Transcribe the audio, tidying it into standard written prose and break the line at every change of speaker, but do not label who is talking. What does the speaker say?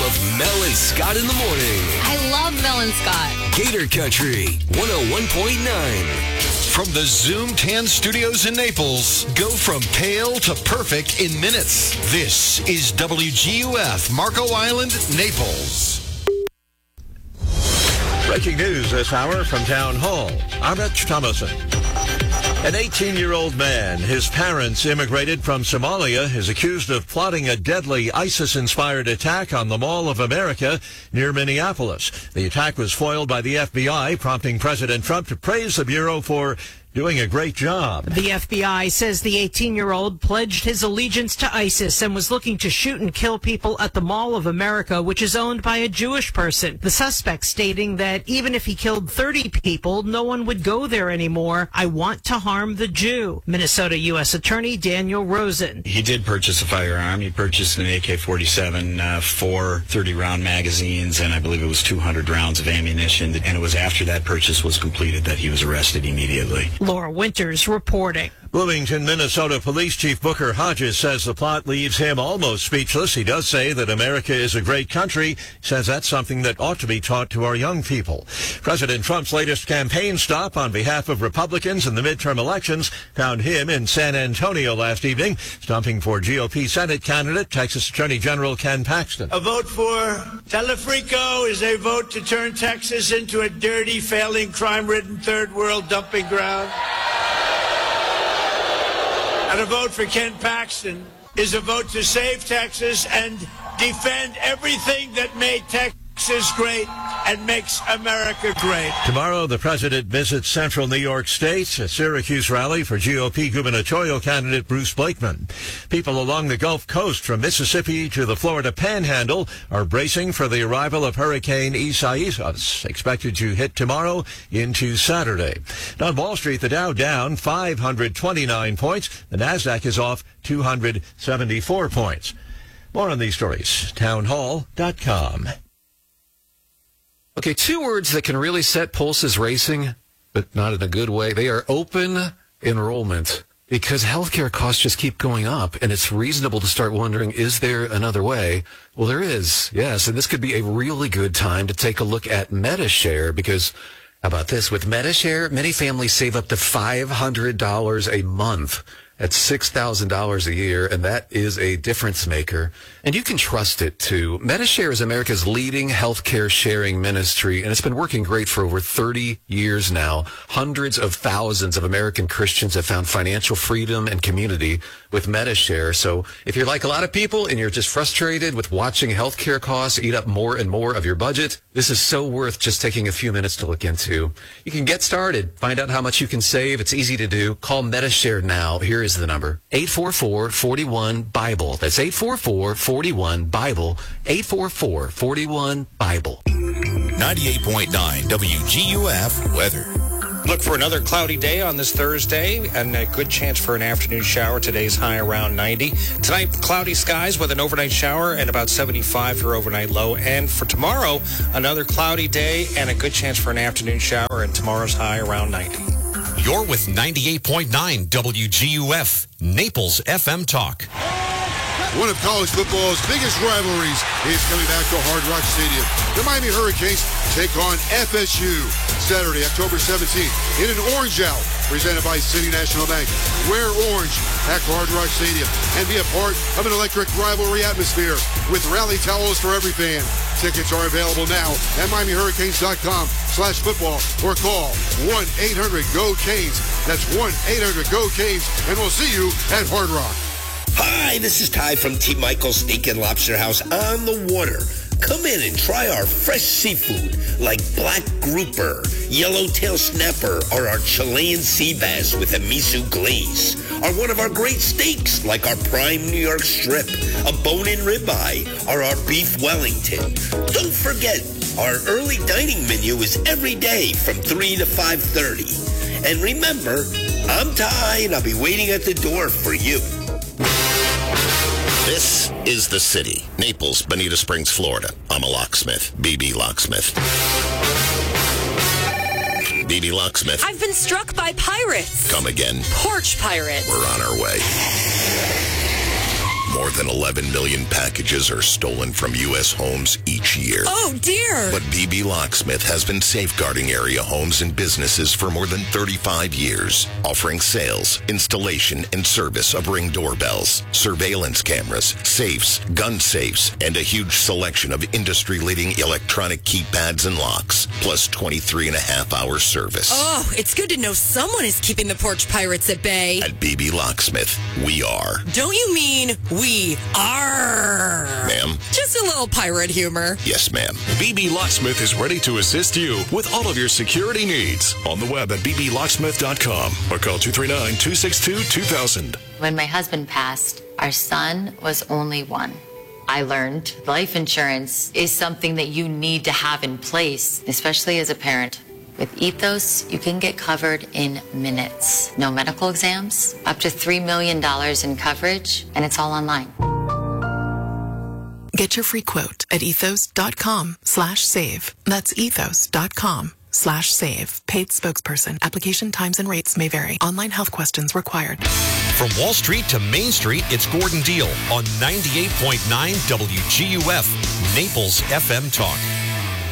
of Mel and Scott in the morning.
I love Mel and Scott.
Gator Country 101.9.
From the Zoom 10 studios in Naples, go from pale to perfect in minutes. This is WGUF, Marco Island, Naples.
Breaking news this hour from Town Hall. I'm Rich Thomason. An 18-year-old man, his parents immigrated from Somalia, is accused of plotting a deadly ISIS-inspired attack on the Mall of America near Minneapolis. The attack was foiled by the FBI, prompting President Trump to praise the Bureau for doing a great job.
The FBI says the 18-year-old pledged his allegiance to ISIS and was looking to shoot and kill people at the Mall of America, which is owned by a Jewish person. The suspect stating that even if he killed 30 people, no one would go there anymore. I want to harm the Jew. Minnesota U.S. Attorney Daniel Rosen.
He did purchase a firearm. He purchased an AK-47, 4 30-round magazines, and I believe it was 200 rounds of ammunition. And it was after that purchase was completed that he was arrested immediately.
Laura Winters reporting.
Bloomington, Minnesota Police Chief Booker Hodges says the plot leaves him almost speechless. He does say that America is a great country. He says that's something that ought to be taught to our young people. President Trump's latest campaign stop on behalf of Republicans in the midterm elections found him in San Antonio last evening, stumping for GOP Senate candidate Texas Attorney General Ken Paxton.
A vote for Telefrico is a vote to turn Texas into a dirty, failing, crime-ridden third world dumping ground. And a vote for Ken Paxton is a vote to save Texas and defend everything that made Texas great and makes America great.
Tomorrow, the president visits central New York State, a Syracuse rally for GOP gubernatorial candidate Bruce Blakeman. People along the Gulf Coast from Mississippi to the Florida Panhandle are bracing for the arrival of Hurricane Isaias, expected to hit tomorrow into Saturday. On Wall Street, the Dow down 529 points. The Nasdaq is off 274 points. More on these stories, townhall.com.
Okay, 2 words that can really set pulses racing, but not in a good way. They are open enrollment, because healthcare costs just keep going up, and it's reasonable to start wondering, is there another way? Well, there is, yes, and this could be a really good time to take a look at Medi-Share, because how about this? With Medi-Share, many families save up to $500 a month. That's $6,000 a year, and that is a difference maker. And you can trust it, too. Medi-Share is America's leading healthcare sharing ministry, and it's been working great for over 30 years now. Hundreds of thousands of American Christians have found financial freedom and community with Medi-Share. So if you're like a lot of people and you're just frustrated with watching healthcare costs eat up more and more of your budget, this is so worth just taking a few minutes to look into. You can get started. Find out how much you can save. It's easy to do. Call Medi-Share now. Here is the number, 844-41-BIBLE. That's 844-41-BIBLE, 844-41-BIBLE.
98.9 WGUF weather.
Look for another cloudy day on this Thursday and a good chance for an afternoon shower. Today's high around 90. Tonight, cloudy skies with an overnight shower and about 75 for overnight low. And for tomorrow, another cloudy day and a good chance for an afternoon shower, and tomorrow's high around 90.
You're with 98.9 WGUF, Naples FM Talk.
One of college football's biggest rivalries is coming back to Hard Rock Stadium. The Miami Hurricanes take on FSU Saturday, October 17th in an orange out presented by City National Bank. Wear orange at Hard Rock Stadium and be a part of an electric rivalry atmosphere with rally towels for every fan. Tickets are available now at MiamiHurricanes.com/football or call 1-800-GO-CANES. That's 1-800-GO-CANES, and we'll see you at Hard Rock.
Hi, this is Ty from T. Michael's Steak and Lobster House on the water. Come in and try our fresh seafood like black grouper, yellowtail snapper, or our Chilean sea bass with a miso glaze. Or one of our great steaks like our prime New York strip, a bone-in ribeye, or our beef Wellington. Don't forget, our early dining menu is every day from 3 to 5:30. And remember, I'm Ty and I'll be waiting at the door for you.
This is the city. Naples, Bonita Springs, Florida. I'm a locksmith. BB Locksmith. BB Locksmith.
I've been struck by pirates.
Come again.
Porch pirates.
We're on our way. More than 11 million packages are stolen from U.S. homes each year.
Oh, dear.
But BB Locksmith has been safeguarding area homes and businesses for more than 35 years, offering sales, installation, and service of Ring doorbells, surveillance cameras, safes, gun safes, and a huge selection of industry-leading electronic keypads and locks, plus 23.5-hour service.
Oh, it's good to know someone is keeping the porch pirates at bay.
At BB Locksmith, we are.
Don't you mean we are?
Ma'am?
Just a little pirate humor.
Yes, ma'am.
BB Locksmith is ready to assist you with all of your security needs. On the web at bblocksmith.com or call 239-262-2000.
When my husband passed, our son was only one. I learned life insurance is something that you need to have in place, especially as a parent. With Ethos, you can get covered in minutes. No medical exams, up to $3 million in coverage, and it's all online.
Get your free quote at ethos.com/save. That's ethos.com/save. Paid spokesperson. Application times and rates may vary. Online health questions required.
From Wall Street to Main Street, it's Gordon Deal on 98.9 WGUF, Naples FM Talk.